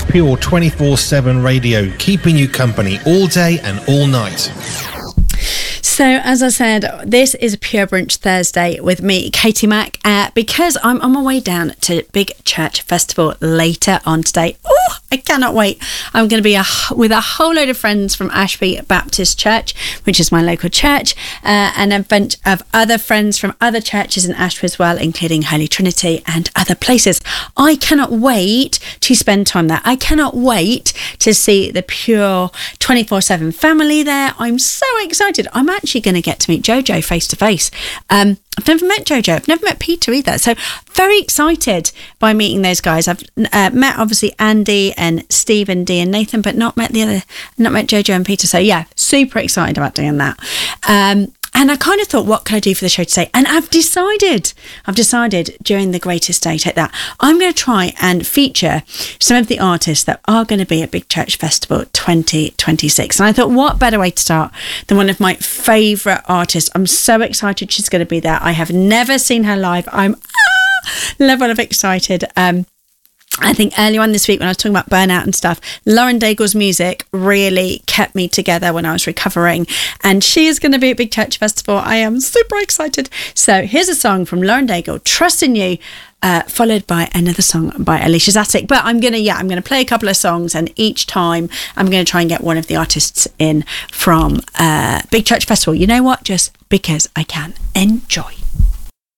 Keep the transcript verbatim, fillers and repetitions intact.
Pure twenty-four seven radio, keeping you company all day and all night. So, as I said, this is a Pure Brunch Thursday with me, Katie Mack, uh, because I'm on my way down to Big Church Festival later on today. Oh, I cannot wait. I'm going to be a, with a whole load of friends from Ashby Baptist Church, which is my local church, uh, and a bunch of other friends from other churches in Ashby as well, including Holy Trinity and other places. I cannot wait to spend time there. I cannot wait to see the Pure twenty-four seven family there. I'm so excited. I'm actually going to get to meet Jojo face to face. Um, I've never met Jojo. I've never met Peter either. So very excited by meeting those guys. I've uh, met obviously Andy and Stephen, Dee and Nathan, but not met the other, not met Jojo and Peter. So yeah, super excited about doing that. Um, And I kind of thought, what can I do for the show today? And I've decided, I've decided during the Greatest Day, take that, I'm going to try and feature some of the artists that are going to be at Big Church Festival twenty twenty-six. And I thought, what better way to start than one of my favourite artists? I'm so excited she's going to be there. I have never seen her live. I'm ah, level of excited. Um, I think earlier on this week when I was talking about burnout and stuff, Lauren Daigle's music really kept me together when I was recovering. And she is going to be at Big Church Festival. I am super excited. So here's a song from Lauren Daigle, Trust in You, uh, followed by another song by Alicia Zatic. But I'm going to, yeah, I'm going to play a couple of songs, and each time I'm going to try and get one of the artists in from uh, Big Church Festival. You know what? Just because I can. Enjoy.